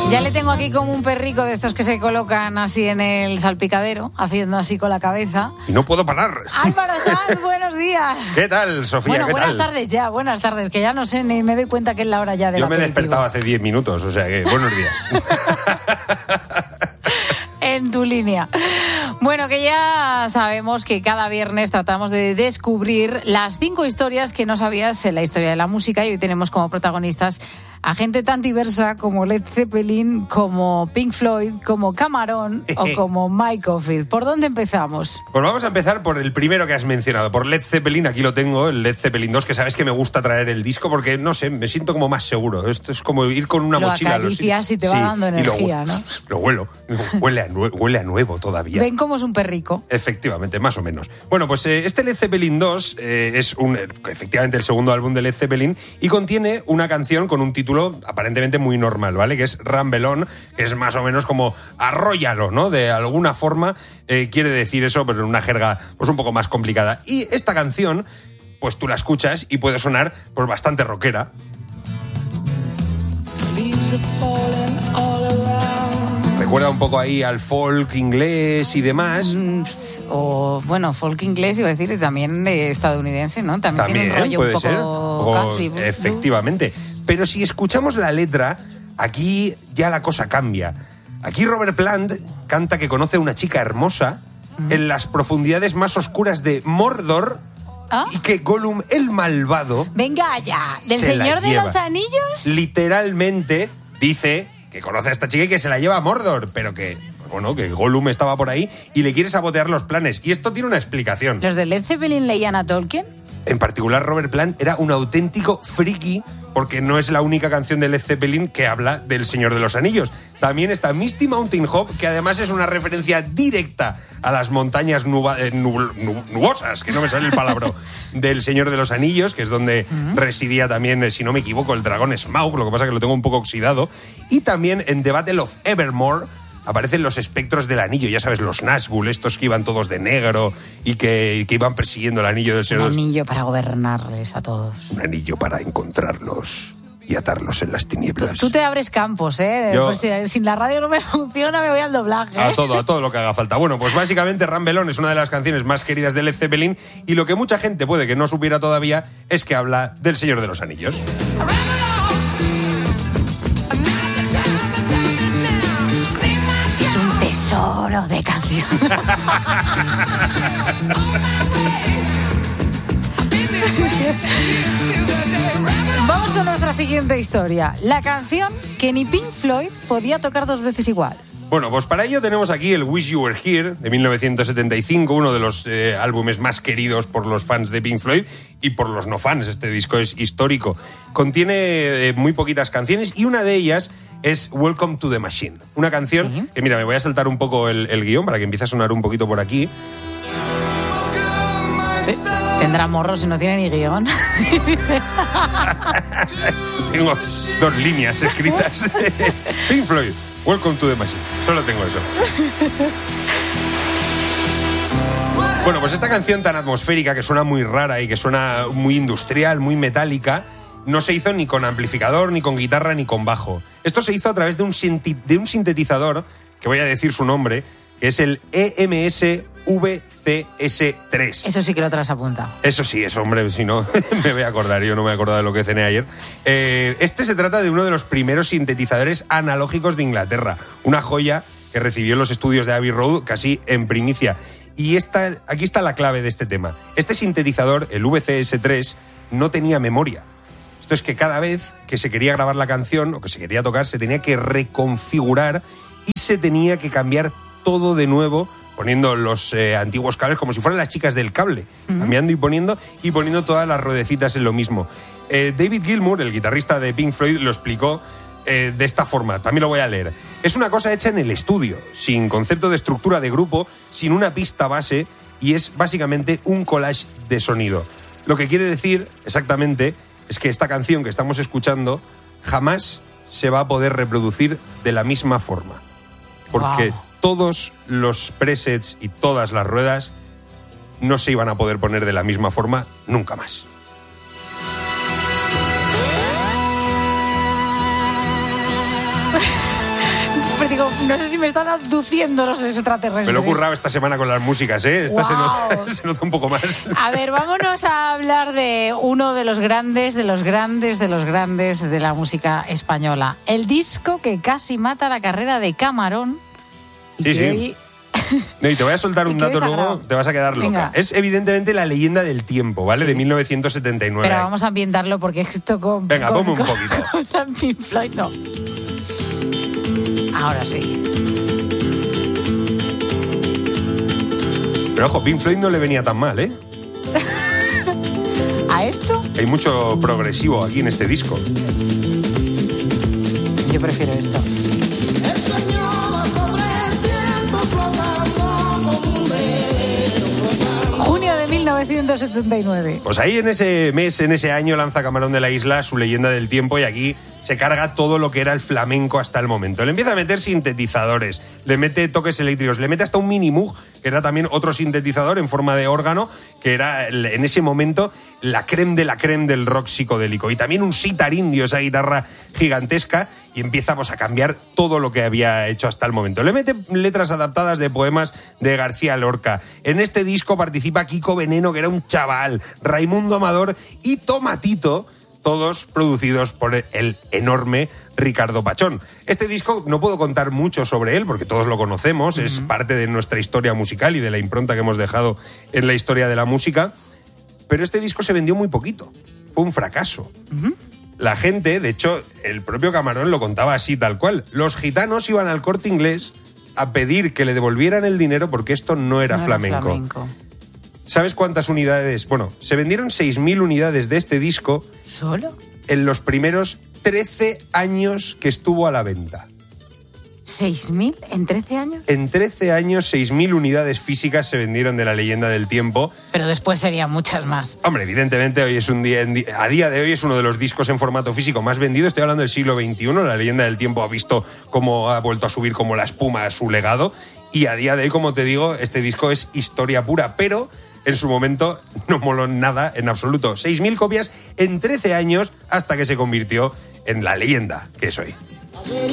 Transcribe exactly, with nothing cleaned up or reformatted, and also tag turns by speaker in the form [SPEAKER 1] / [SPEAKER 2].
[SPEAKER 1] Ya le tengo aquí como un perrico de estos que se colocan así en el salpicadero, haciendo así con la cabeza.
[SPEAKER 2] Y no puedo parar.
[SPEAKER 1] Álvaro Sanz, buenos días.
[SPEAKER 2] ¿Qué tal, Sofía?
[SPEAKER 1] Bueno,
[SPEAKER 2] ¿Qué
[SPEAKER 1] buenas
[SPEAKER 2] tal?
[SPEAKER 1] tardes ya, buenas tardes, que ya no sé ni me doy cuenta que es la hora ya de
[SPEAKER 2] Yo
[SPEAKER 1] la
[SPEAKER 2] me he despertado hace diez minutos, o sea que buenos días.
[SPEAKER 1] En tu línea. Bueno, que ya sabemos que cada viernes tratamos de descubrir las cinco historias que no sabías en la historia de la música, y hoy tenemos como protagonistas a gente tan diversa como Led Zeppelin, como Pink Floyd, como Camarón o como Mike Oldfield. ¿Por dónde empezamos?
[SPEAKER 2] Pues vamos a empezar por el primero que has mencionado, por Led Zeppelin. Aquí lo tengo, el Led Zeppelin dos, que sabes que me gusta traer el disco porque, no sé, me siento como más seguro. Esto es como ir con una
[SPEAKER 1] lo
[SPEAKER 2] mochila.
[SPEAKER 1] Acaricias y te va
[SPEAKER 2] sí,
[SPEAKER 1] dando energía,
[SPEAKER 2] y lo,
[SPEAKER 1] ¿no?
[SPEAKER 2] Lo huelo, huele a, nue- huele a nuevo todavía.
[SPEAKER 1] Ven cómo es un perrico.
[SPEAKER 2] Efectivamente, más o menos. Bueno, pues eh, este Led Zeppelin dos eh, es un, eh, efectivamente el segundo álbum de Led Zeppelin y contiene una canción con un título aparentemente muy normal, ¿vale? Que es Rumble On, que es más o menos como arróllalo, ¿no? De alguna forma eh, quiere decir eso, pero en una jerga pues un poco más complicada. Y esta canción, pues tú la escuchas y puede sonar pues bastante rockera. Recuerda un poco ahí al folk inglés y demás.
[SPEAKER 1] Mm, o, bueno, folk inglés iba a decir, y también de estadounidense, ¿no? También,
[SPEAKER 2] También
[SPEAKER 1] tiene un rollo
[SPEAKER 2] puede
[SPEAKER 1] un
[SPEAKER 2] ser.
[SPEAKER 1] poco
[SPEAKER 2] O,
[SPEAKER 1] country.
[SPEAKER 2] efectivamente. Pero si escuchamos la letra, aquí ya la cosa cambia. Aquí Robert Plant canta que conoce a una chica hermosa mm. en las profundidades más oscuras de Mordor. ¿Ah? Y que Gollum, el malvado...
[SPEAKER 1] Venga ya, ¿del Señor de los Anillos?
[SPEAKER 2] Literalmente dice que conoce a esta chica y que se la lleva a Mordor, pero que, bueno, que Gollum estaba por ahí y le quiere sabotear los planes. Y esto tiene una explicación.
[SPEAKER 1] ¿Los de Led Zeppelin leían a Tolkien?
[SPEAKER 2] En particular, Robert Plant era un auténtico friki, porque no es la única canción de Led Zeppelin que habla del Señor de los Anillos. También está Misty Mountain Hop, que además es una referencia directa a las montañas nuba, eh, nub, nub, nubosas, que no me sale el palabra, del Señor de los Anillos, que es donde uh-huh. residía también, eh, si no me equivoco, el dragón Smaug, lo que pasa es que lo tengo un poco oxidado. Y también en The Battle of Evermore aparecen los espectros del anillo, ya sabes, los Nazgûl, estos que iban todos de negro y que, que iban persiguiendo el anillo del Señor.
[SPEAKER 1] Un anillo para gobernarles a todos.
[SPEAKER 2] Un anillo para encontrarlos y atarlos en las tinieblas.
[SPEAKER 1] Tú, tú te abres campos, ¿eh?
[SPEAKER 2] Yo,
[SPEAKER 1] pues si, sin la radio no me funciona, me voy al doblaje. ¿eh?
[SPEAKER 2] A todo, a todo lo que haga falta. Bueno, pues básicamente Rumble On es una de las canciones más queridas de Led Zeppelin y lo que mucha gente puede que no supiera todavía es que habla del Señor de los Anillos.
[SPEAKER 1] Es un tesoro de canción. Vamos con nuestra siguiente historia. La canción que ni Pink Floyd podía tocar dos veces igual.
[SPEAKER 2] Bueno, pues para ello tenemos aquí el Wish You Were Here de mil novecientos setenta y cinco, uno de los eh, álbumes más queridos por los fans de Pink Floyd y por los no fans. Este disco es histórico. Contiene eh, muy poquitas canciones y una de ellas es Welcome to the Machine. Una canción ¿Sí? que, mira, me voy a saltar un poco el, el guión para que empiece a sonar un poquito por aquí.
[SPEAKER 1] Tendrá morro si no tiene ni guión.
[SPEAKER 2] Tengo dos líneas escritas. Pink Floyd, Welcome to the Machine. Solo tengo eso. Bueno, pues esta canción tan atmosférica, que suena muy rara y que suena muy industrial, muy metálica, no se hizo ni con amplificador, ni con guitarra, ni con bajo. Esto se hizo a través de un, sinti- de un sintetizador, que voy a decir su nombre, que es el E M S V C S tres.
[SPEAKER 1] Eso sí que lo traes apunta.
[SPEAKER 2] Eso sí, eso, hombre, si no me voy a acordar, yo no me he acordado de lo que cené ayer. Eh, este se trata de uno de los primeros sintetizadores analógicos de Inglaterra, una joya que recibió los estudios de Abbey Road casi en primicia. Y esta, aquí está la clave de este tema. Este sintetizador, el V C S tres, no tenía memoria. Esto es que cada vez que se quería grabar la canción o que se quería tocar, se tenía que reconfigurar y se tenía que cambiar todo de nuevo, poniendo los eh, antiguos cables como si fueran las chicas del cable, uh-huh. cambiando y poniendo y poniendo todas las ruedecitas en lo mismo. Eh, David Gilmour, el guitarrista de Pink Floyd, lo explicó eh, de esta forma, también lo voy a leer. Es una cosa hecha en el estudio, sin concepto de estructura de grupo, sin una pista base, y es básicamente un collage de sonido. Lo que quiere decir exactamente es que esta canción que estamos escuchando jamás se va a poder reproducir de la misma forma. Porque wow. todos los presets y todas las ruedas no se iban a poder poner de la misma forma nunca más.
[SPEAKER 1] digo, no sé si me están abduciendo los extraterrestres.
[SPEAKER 2] Me lo he currado esta semana con las músicas, ¿eh? Esta
[SPEAKER 1] wow.
[SPEAKER 2] se, nota, se nota un poco más.
[SPEAKER 1] A ver, vámonos a hablar de uno de los grandes, de los grandes, de los grandes de la música española. El disco que casi mata la carrera de Camarón. Y
[SPEAKER 2] sí,
[SPEAKER 1] que
[SPEAKER 2] sí.
[SPEAKER 1] hoy...
[SPEAKER 2] No, y te voy a soltar un dato luego,
[SPEAKER 1] sagrado.
[SPEAKER 2] te vas a quedar loca.
[SPEAKER 1] Venga.
[SPEAKER 2] Es evidentemente La leyenda del tiempo, ¿vale? Sí. De mil novecientos setenta y nueve.
[SPEAKER 1] Pero vamos a ambientarlo porque esto con...
[SPEAKER 2] Venga,
[SPEAKER 1] con,
[SPEAKER 2] ponme un
[SPEAKER 1] con,
[SPEAKER 2] poquito.
[SPEAKER 1] Con la Pink Floyd, no. Ahora sí.
[SPEAKER 2] Pero ojo, Pink Floyd no le venía tan mal, ¿eh?
[SPEAKER 1] ¿A esto?
[SPEAKER 2] Hay mucho progresivo aquí en este disco.
[SPEAKER 1] Yo prefiero esto. Junio de mil novecientos setenta y nueve.
[SPEAKER 2] Pues ahí en ese mes, en ese año, lanza Camarón de la Isla su Leyenda del Tiempo y aquí se carga todo lo que era el flamenco hasta el momento. Le empieza a meter sintetizadores, le mete toques eléctricos, le mete hasta un mini Moog, que era también otro sintetizador en forma de órgano, que era en ese momento la creme de la creme del rock psicodélico. Y también un sitar indio, esa guitarra gigantesca, y empezamos a cambiar todo lo que había hecho hasta el momento. Le mete letras adaptadas de poemas de García Lorca. En este disco participa Kiko Veneno, que era un chaval, Raimundo Amador y Tomatito, todos producidos por el enorme Ricardo Pachón. Este disco no puedo contar mucho sobre él porque todos lo conocemos, uh-huh. Es parte de nuestra historia musical y de la impronta que hemos dejado en la historia de la música, pero este disco se vendió muy poquito, fue un fracaso. Uh-huh. La gente, de hecho, el propio Camarón lo contaba así, tal cual. Los gitanos iban al Corte Inglés a pedir que le devolvieran el dinero porque esto no era, no flamenco. era flamenco. ¿Sabes cuántas unidades? Bueno, se vendieron seis mil unidades de este disco.
[SPEAKER 1] ¿Solo?
[SPEAKER 2] En los primeros trece años que estuvo a la venta.
[SPEAKER 1] ¿seis mil en trece años?
[SPEAKER 2] En trece años, seis mil unidades físicas se vendieron de La Leyenda del Tiempo.
[SPEAKER 1] Pero después serían muchas más.
[SPEAKER 2] Hombre, evidentemente hoy es un día, a día de hoy es uno de los discos en formato físico más vendidos. Estoy hablando del siglo veintiuno. La Leyenda del Tiempo ha visto cómo ha vuelto a subir como la espuma a su legado. Y a día de hoy, como te digo, este disco es historia pura. Pero en su momento no moló nada en absoluto. seis mil copias en trece años hasta que se convirtió en la leyenda que es hoy.